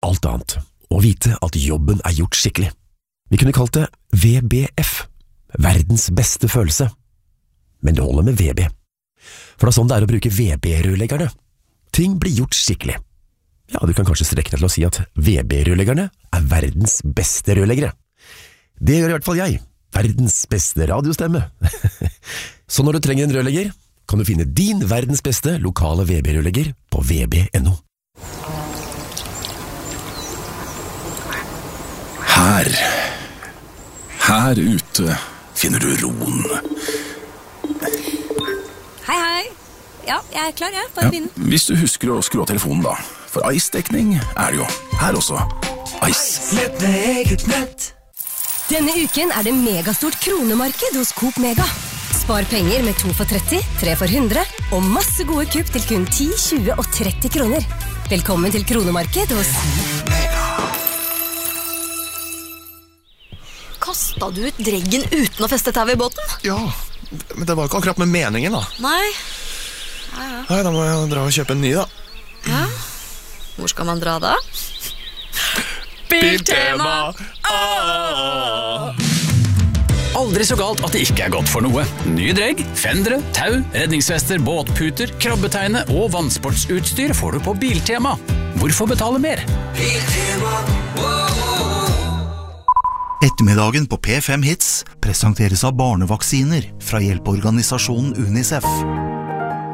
alt annet, og vite at jobben gjort skikkelig. Vi kunne kalt det VBF, verdens beste følelse. Men det holder med VB. For det sånn det å bruke VB-rørleggerne. Ting blir gjort skikkelig. Ja, du kan kanskje strekke deg til å si at VB-rørleggerne verdens beste rørleggere. Det gjør i hvert fall jeg. Verdens beste radiostemme. Så når du trenger en rørlegger, kan du finne din verdens beste lokale VB-rørlegger på vb.no. Her ute finner du roen. Hei. Ja, jeg klar, jeg. Bare begynn. Hvis du husker å skru av telefonen da. For Ice-dekning det jo. Her også. Ice. Nett med eget nett. Denne uken det megastort kronemarked hos Coop Mega. Spar penger med 2 for 30, 3 for 100 og masse gode kupp til kun 10, 20 og 30 kroner. Velkommen til kronemarked hos Mega. Kastet du ut dreggen uten å feste tau i båten? Ja, men det var ikke akkurat med meningen da. Nei. Nei, da må jeg dra og kjøpe en ny da. Ja. Hvor skal man dra da? Biltema! Aldri så galt at det ikke godt for noe. Nye dregg, fendere, tau, redningsvester, båtputer, krabbeteine og vannsportsutstyr får du på Biltema. Hvorfor betale mer? Biltema. Ettermiddagen på P5 Hits presenteres av barnevaksiner fra hjelpeorganisasjonen UNICEF.